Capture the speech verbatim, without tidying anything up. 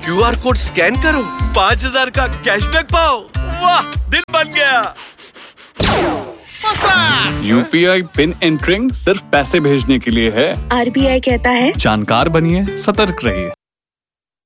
QR code scan करो, पाँच हजार का कैशबैक पाओ। वाह, दिल बन गया। यूपीआई पिन एंटरिंग सिर्फ पैसे भेजने के लिए है। आरबीआई कहता है जानकार बनिए, सतर्क रहिए।